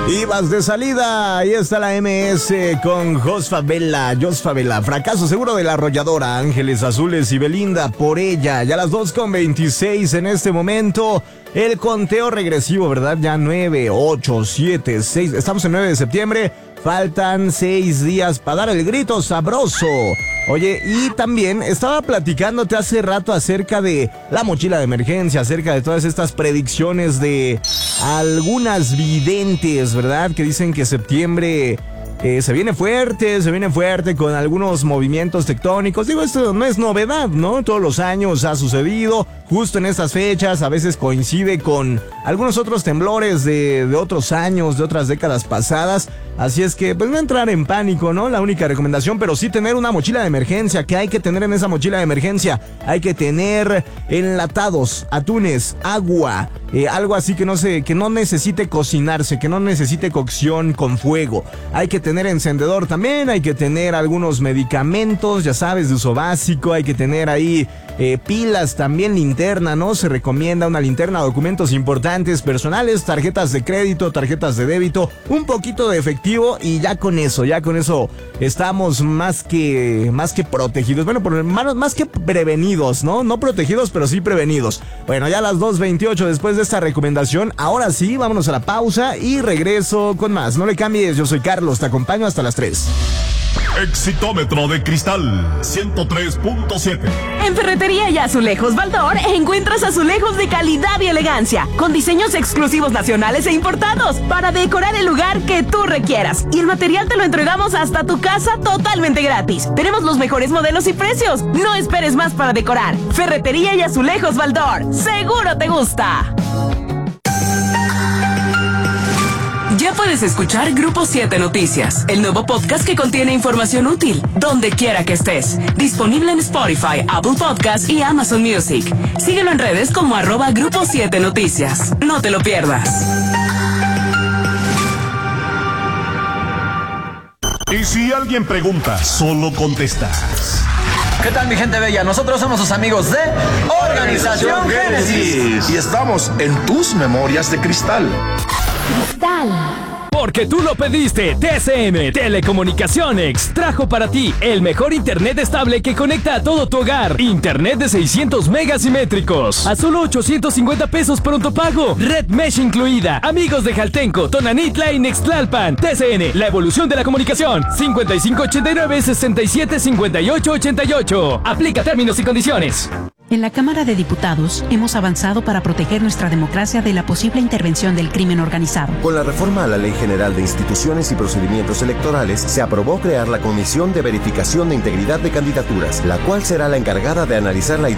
Ibas de salida, ahí está la MS con Jos Favela. Fracaso seguro de la arrolladora, Ángeles Azules y Belinda por ella. Ya las 2:26 en este momento. El conteo regresivo, ¿verdad? Ya 9, 8, 7, 6. Estamos en 9 de septiembre. Faltan 6 días para dar el grito sabroso. Oye, y también estaba platicándote hace rato acerca de la mochila de emergencia, acerca de todas estas predicciones de algunas videntes, ¿verdad? Que dicen que septiembre se viene fuerte con algunos movimientos tectónicos. Digo, esto no es novedad, ¿no? Todos los años ha sucedido, justo en estas fechas, a veces coincide con algunos otros temblores de otros años, de otras décadas pasadas. Así es que, pues no entrar en pánico, ¿no? La única recomendación, pero sí tener una mochila de emergencia. ¿Qué hay que tener en esa mochila de emergencia? Hay que tener enlatados, atunes, agua, algo así que no necesite cocinarse, que no necesite cocción con fuego. Hay que tener encendedor también, hay que tener algunos medicamentos, ya sabes, de uso básico. Hay que tener ahí pilas también, linterna, ¿no? Se recomienda una linterna, documentos importantes, personales, tarjetas de crédito, tarjetas de débito, un poquito de efectivo y ya con eso estamos más que protegidos. Bueno, más que prevenidos, ¿no? No protegidos, pero sí prevenidos. Bueno, ya a las 2:28 después de esta recomendación, ahora sí, vámonos a la pausa y regreso con más. No le cambies, yo soy Carlos, te acompaño hasta las 3. Exitómetro de cristal 103.7. En Ferretería y Azulejos Baldor encuentras azulejos de calidad y elegancia, con diseños exclusivos nacionales e importados, para decorar el lugar que tú requieras. Y el material te lo entregamos hasta tu casa totalmente gratis. Tenemos los mejores modelos y precios. No esperes más para decorar. Ferretería y Azulejos Baldor. ¡Seguro te gusta! Ya puedes escuchar Grupo 7 Noticias, el nuevo podcast que contiene información útil, donde quiera que estés. Disponible en Spotify, Apple Podcasts y Amazon Music. Síguelo en redes como @Grupo 7 Noticias. No te lo pierdas. Y si alguien pregunta, solo contestas. ¿Qué tal, mi gente bella? Nosotros somos sus amigos de Organización Génesis. Y estamos en tus memorias de cristal. Porque tú lo pediste, TCM Telecomunicaciones trajo para ti el mejor internet estable que conecta a todo tu hogar. Internet de 600 megas simétricos a solo 850 pesos pronto pago. Red Mesh incluida. Amigos de Jaltenco, Tonanitla y Nextlalpan. TCN, la evolución de la comunicación. 5589-675888. Aplica términos y condiciones. En la Cámara de Diputados hemos avanzado para proteger nuestra democracia de la posible intervención del crimen organizado. Con la reforma a la Ley General de Instituciones y Procedimientos Electorales, se aprobó crear la Comisión de Verificación de Integridad de Candidaturas, la cual será la encargada de analizar la